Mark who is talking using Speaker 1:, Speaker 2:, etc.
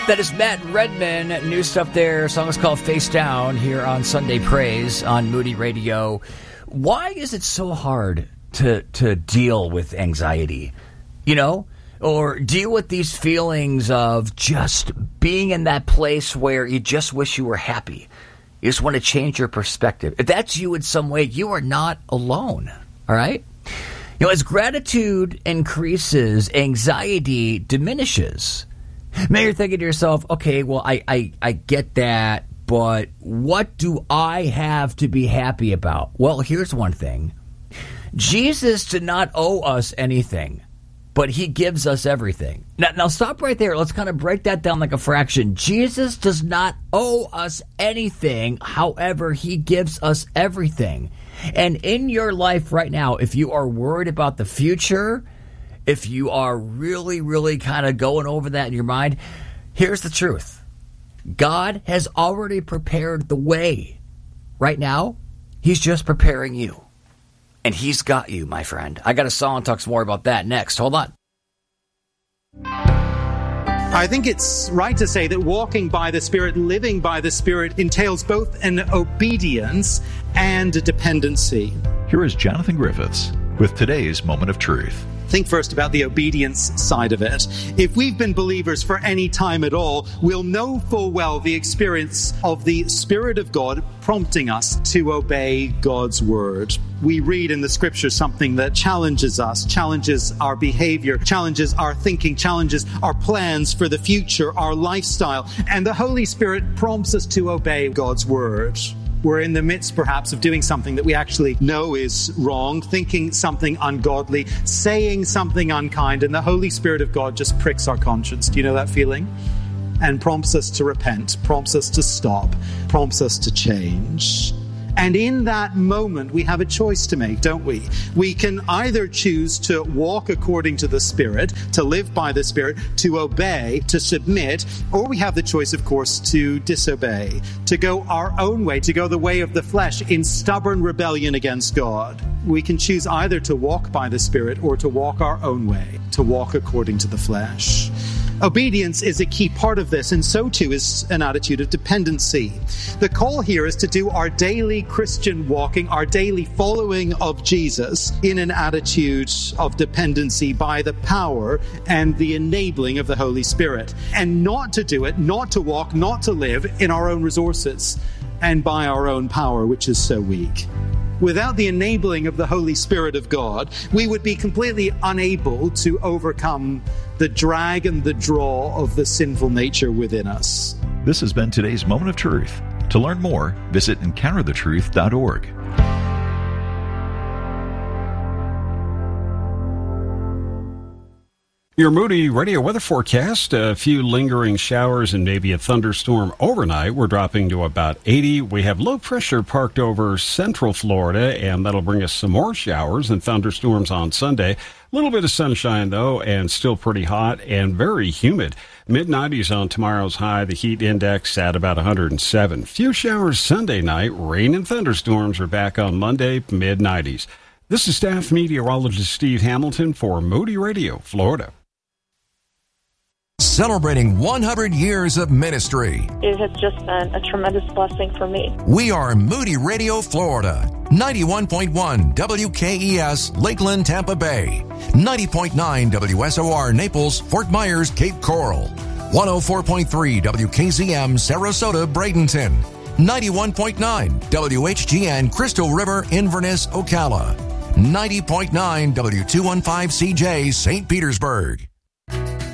Speaker 1: That is Matt Redman. New stuff there. Song is called Face Down here on Sunday Praise on Moody Radio. Why is it so hard to deal with anxiety? You know? Or deal with these feelings of just being in that place where you just wish you were happy. You just want to change your perspective. If that's you in some way, you are not alone. All right? You know, as gratitude increases, anxiety diminishes. Maybe you're thinking to yourself, okay, well, I get that, but what do I have to be happy about? Well, here's one thing. Jesus did not owe us anything, but he gives us everything. Now stop right there. Let's kind of break that down like a fraction. Jesus does not owe us anything. However, he gives us everything. And in your life right now, if you are worried about the future, if you are really, really kind of going over that in your mind, here's the truth. God has already prepared the way. Right now, he's just preparing you. And he's got you, my friend. I got a song that talks more about that next. Hold on.
Speaker 2: I think it's right to say that walking by the Spirit, living by the Spirit, entails both an obedience and a dependency.
Speaker 3: Here is Jonathan Griffiths with today's Moment of Truth.
Speaker 2: Think first about the obedience side of it. If we've been believers for any time at all, we'll know full well the experience of the Spirit of God prompting us to obey God's word. We read in the scripture something that challenges us, challenges our behavior, challenges our thinking, challenges our plans for the future, our lifestyle. And the Holy Spirit prompts us to obey God's word. We're in the midst, perhaps, of doing something that we actually know is wrong, thinking something ungodly, saying something unkind, and the Holy Spirit of God just pricks our conscience. Do you know that feeling? And prompts us to repent, prompts us to stop, prompts us to change. And in that moment, we have a choice to make, don't we? We can either choose to walk according to the Spirit, to live by the Spirit, to obey, to submit, or we have the choice, of course, to disobey, to go our own way, to go the way of the flesh in stubborn rebellion against God. We can choose either to walk by the Spirit or to walk our own way, to walk according to the flesh. Obedience is a key part of this, and so too is an attitude of dependency. The call here is to do our daily Christian walking, our daily following of Jesus in an attitude of dependency by the power and the enabling of the Holy Spirit, and not to do it, not to walk, not to live in our own resources and by our own power, which is so weak. Without the enabling of the Holy Spirit of God, we would be completely unable to overcome the drag and the draw of the sinful nature within us.
Speaker 3: This has been today's Moment of Truth. To learn more, visit EncounterTheTruth.org.
Speaker 4: Your Moody Radio weather forecast, a few lingering showers and maybe a thunderstorm overnight. We're dropping to about 80. We have low pressure parked over central Florida, and that'll bring us some more showers and thunderstorms on Sunday. A little bit of sunshine, though, and still pretty hot and very humid. Mid-90s on tomorrow's high, the heat index at about 107. Few showers Sunday night. Rain and thunderstorms are back on Monday, mid-90s. This is staff meteorologist Steve Hamilton for Moody Radio, Florida.
Speaker 5: Celebrating 100 years of ministry.
Speaker 6: It has just been a tremendous blessing for me.
Speaker 5: We are Moody Radio, Florida. 91.1 WKES, Lakeland, Tampa Bay. 90.9 WSOR, Naples, Fort Myers, Cape Coral. 104.3 WKZM, Sarasota, Bradenton. 91.9 WHGN, Crystal River, Inverness, Ocala. 90.9 W215CJ, St. Petersburg.